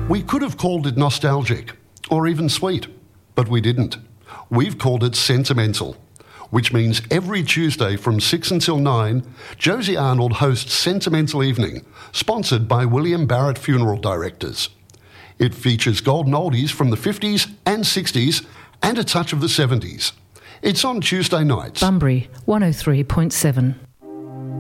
We could have called it nostalgic, or even sweet, but we didn't. We've called it sentimental, which means every Tuesday from 6 until 9, Josie Arnold hosts Sentimental Evening, sponsored by William Barrett Funeral Directors. It features golden oldies from the 50s and 60s and a touch of the 70s. It's on Tuesday nights. Bunbury 103.7.